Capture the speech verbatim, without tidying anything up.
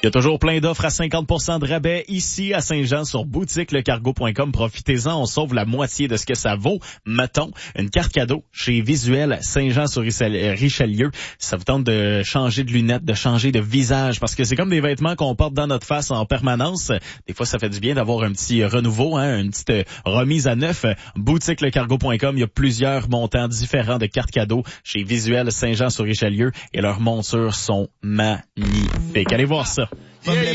Il y a toujours plein d'offres à cinquante pour cent de rabais ici à Saint-Jean sur boutique le cargo point com. Profitez-en, on sauve la moitié de ce que ça vaut. Mettons, une carte cadeau chez Visuel Saint-Jean-sur-Richelieu. Ça vous tente de changer de lunettes, de changer de visage, parce que c'est comme des vêtements qu'on porte dans notre face en permanence. Des fois, ça fait du bien d'avoir un petit renouveau, hein, une petite remise à neuf. boutique le cargo point com, il y a plusieurs montants différents de cartes cadeaux chez Visuel Saint-Jean-sur-Richelieu et leurs montures sont magnifiques. Allez voir ça. Yeah,